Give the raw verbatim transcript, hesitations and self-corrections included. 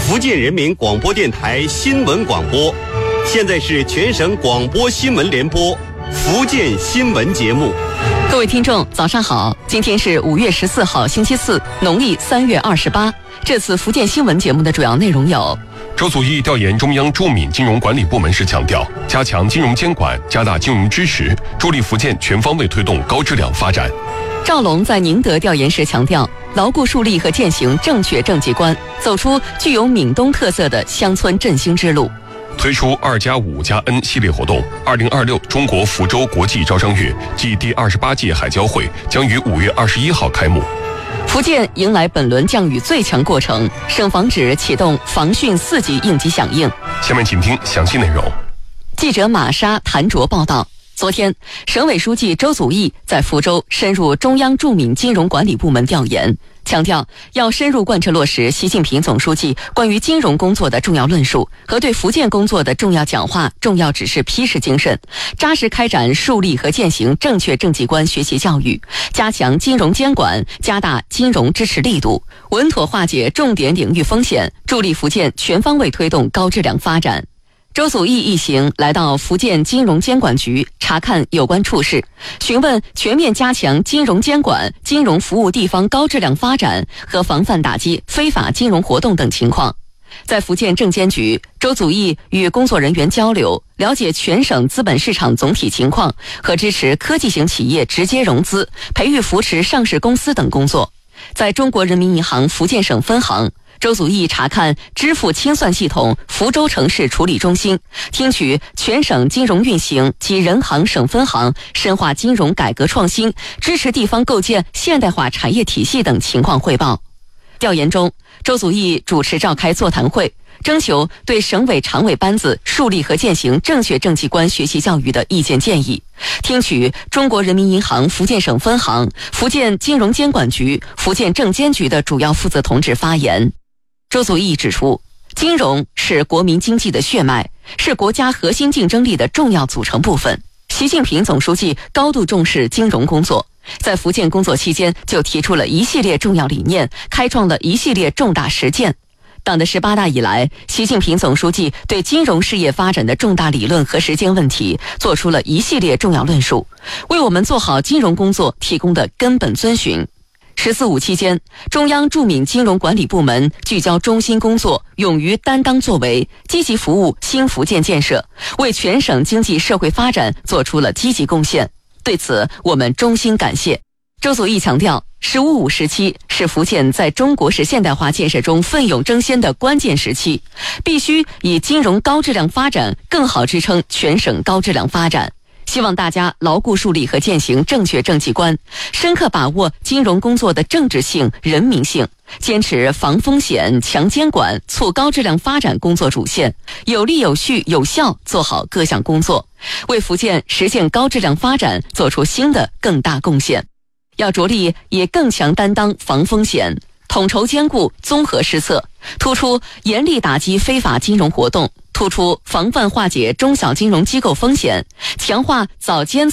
福建人民广播电台新闻广播，现在是全省广播新闻联播福建新闻节目。 各位听众早上好，今天是五月十四号星期四，农历三月二十八。这次福建新闻节目的主要内容有： 周祖义调研中央驻闽金融管理部门时强调，加强金融监管，加大金融支持，助力福建全方位推动高质量发展。 赵龙在宁德调研时强调，牢固树立和践行正确政绩观，走出具有闽东特色的乡村振兴之路。 推出二加五加 N 系列活动，二零二六中国福州国际招商月暨第二十八届海交会将于五月二十一号开幕。 福建迎来本轮降雨最强过程，省防指启动防汛四级应急响应。 下面请听详细内容。 记者马莎、谭卓报道。昨天，省委书记周祖义在福州深入中央驻闽金融管理部门调研，强调要深入贯彻落实习近平总书记关于金融工作的重要论述和对福建工作的重要讲话、重要指示批示精神，扎实开展树立和践行正确政绩观学习教育，加强金融监管，加大金融支持力度，稳妥化解重点领域风险，助力福建全方位推动高质量发展。周祖义一行来到福建金融监管局查看有关处事，询问全面加强金融监管、金融服务地方高质量发展和防范打击非法金融活动等情况。在福建证监局，周祖义与工作人员交流，了解全省资本市场总体情况和支持科技型企业直接融资、培育扶持上市公司等工作。在中国人民银行福建省分行，周祖义查看支付清算系统福州城市处理中心，听取全省金融运行及人行省分行深化金融改革创新，支持地方构建现代化产业体系等情况汇报。调研中，周祖义主持召开座谈会，征求对省委常委班子树立和践行正确政绩观学习教育的意见建议，听取中国人民银行福建省分行、福建金融监管局、福建证监局的主要负责同志发言。周祖义指出，金融是国民经济的血脉，是国家核心竞争力的重要组成部分。习近平总书记高度重视金融工作，在福建工作期间就提出了一系列重要理念，开创了一系列重大实践。党的十八大以来，习近平总书记对金融事业发展的重大理论和实践问题做出了一系列重要论述，为我们做好金融工作提供的根本遵循。十四五期间，中央驻闽金融管理部门聚焦中心工作，勇于担当作为，积极服务新福建建设，为全省经济社会发展做出了积极贡献。对此，我们衷心感谢。周祖义强调，十五五时期是福建在中国式现代化建设中奋勇争先的关键时期，必须以金融高质量发展更好支撑全省高质量发展。希望大家牢固树立和践行正确政绩观，深刻把握金融工作的政治性、人民性，坚持防风险、强监管、促高质量发展工作主线，有力有序有效做好各项工作，为福建实现高质量发展做出新的更大贡献。要着力以更强担当防风险，统筹兼顾综合施策，突出严厉打击非法金融活动，突出防范化解中小金融机构风险，强化早监